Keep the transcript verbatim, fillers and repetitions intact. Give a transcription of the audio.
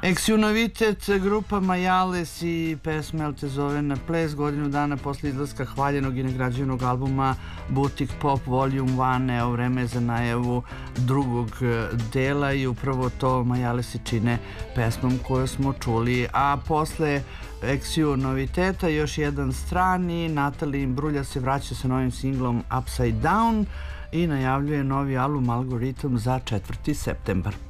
Ex-ju novitet, grupa Majales i pesma El te zove na ples, godinu dana posle izlaska hvaljenog i nagrađenog albuma Boutique Pop Volume jedan, evo vreme za najavu drugog dela i upravo to Majalesi čine pesmom koju smo čuli. A posle ex-ju noviteta još jedan strani, Natalie Imbruglia se vraća sa novim singlom Upside Down i najavljuje novi album Algorithm za četvrti septembar.